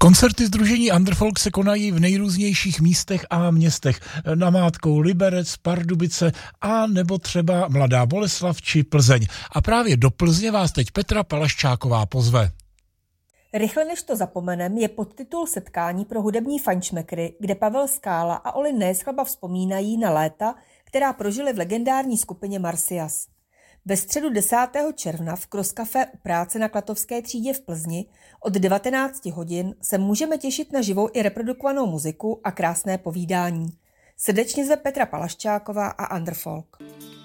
Koncerty sdružení Underfolk se konají v nejrůznějších místech a městech. Namátkou Liberec, Pardubice a nebo třeba Mladá Boleslav či Plzeň. A právě do Plzně vás teď Petra Palaščáková pozve. Rychle než to zapomenem je podtitul setkání pro hudební fajnšmekry, kde Pavel Skála a Oli Neschlaba vzpomínají na léta, která prožili v legendární skupině Marsyas. Ve středu 10. června v Cross Café u Práce na Klatovské třídě v Plzni od 19 hodin se můžeme těšit na živou i reprodukovanou muziku a krásné povídání. Srdečně zve Petra Palaščáková a Underfolk.